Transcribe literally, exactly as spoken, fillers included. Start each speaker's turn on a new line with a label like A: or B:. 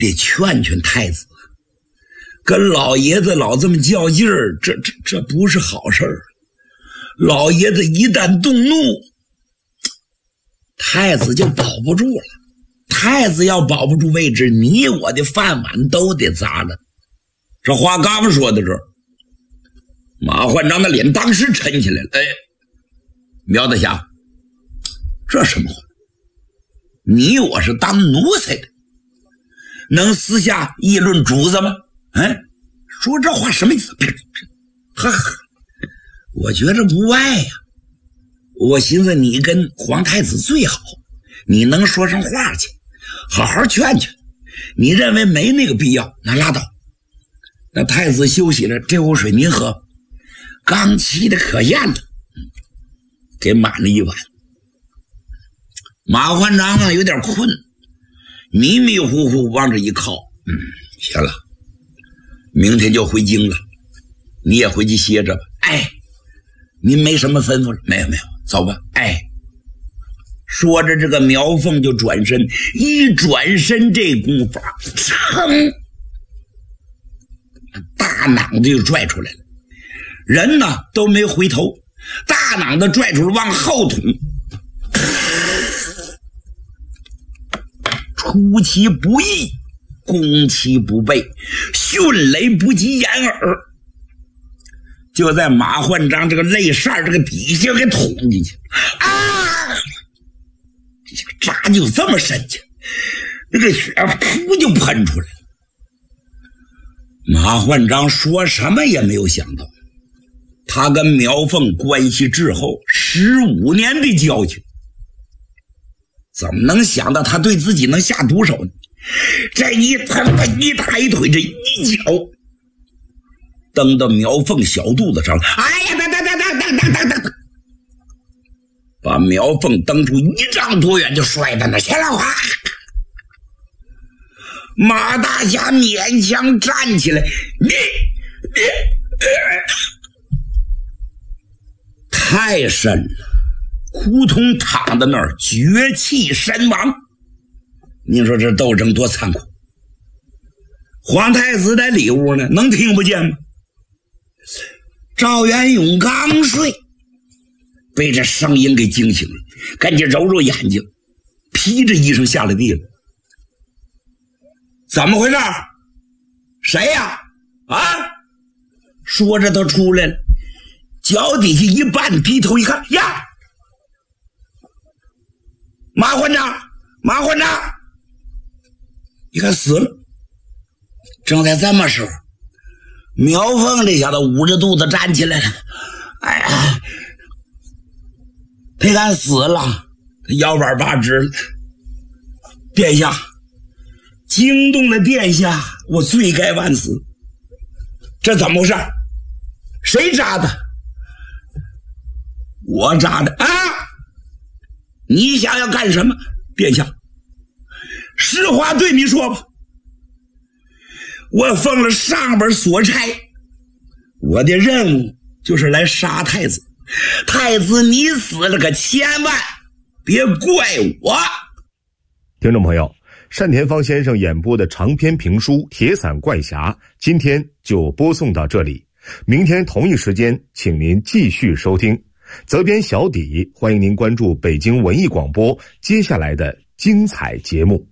A: 得劝劝太子，跟老爷子老这么较劲儿，这这这不是好事儿。老爷子一旦动怒，太子就保不住了。太子要保不住位置，你我的饭碗都得砸了。这话刚说到这儿，马焕章的脸当时沉起来了。哎，苗大侠，这什么话？你我是当奴才的，能私下议论主子吗？哎，说这话什么意思？哈哈，我觉着不外呀。我寻思你跟皇太子最好，你能说上话去，好好劝劝。你认为没那个必要，那拉倒。那太子休息了，这壶水您喝，刚沏的可咽了，给满了一碗。马焕章啊有点困，迷迷糊糊往这一靠，嗯，行了，明天就回京了，你也回去歇着吧。哎，您没什么吩咐了？没有没有，走吧。哎，说着这个苗凤就转身，一转身这功夫，噌，大囊子就拽出来了，人呢都没回头，大囊子拽出来往后捅，出其不意，攻其不备，迅雷不及掩耳，就在马焕章这个肋扇这个底下给捅进去啊！这个扎就这么深去，那个血噗就喷出来了。马焕章说什么也没有想到，他跟苗凤关系至厚，十五年的交情，怎么能想到他对自己能下毒手呢？这一他一抬腿，这一脚蹬到苗凤小肚子上，哎呀，当当当当当当当当，把苗凤蹬出一丈多远，就摔在那去了。哗！马大侠勉强站起来，你你、呃、太深了，扑通躺在那儿，绝气身亡。你说这斗争多残酷！皇太子在里屋呢，能听不见吗？赵元勇刚睡，被这声音给惊醒了，赶紧揉揉眼睛，披着衣裳下了地了。怎么回事？谁呀？啊！说着他出来了，脚底下一绊，低头一看，呀！马焕章，马焕章，一看死了。正在这么时候，苗凤这小子捂着肚子站起来了，哎呀，他看死了，腰板拔直了。殿下，惊动了殿下，我罪该万死。这怎么回事？谁扎的？我扎的啊！你想要干什么？殿下，实话对你说吧，我奉了上边所差，我的任务就是来杀太子。太子你死了，可千万别怪我。
B: 听众朋友，单田芳先生演播的长篇评书《铁伞怪侠》今天就播送到这里，明天同一时间请您继续收听。责编小底，欢迎您关注北京文艺广播接下来的精彩节目。